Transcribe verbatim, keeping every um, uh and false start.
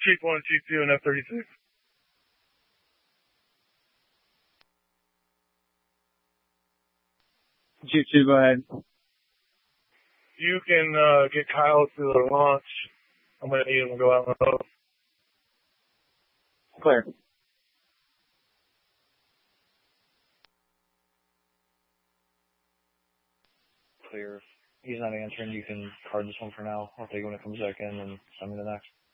Chief one, Chief two, and F thirty-six. Chief two, go ahead. You can uh, get Kyle to the launch. I'm going to need him to go out on the boat. Clear. Clear. He's not answering. You can card this one for now. I'll take it when it comes back in and send me the next.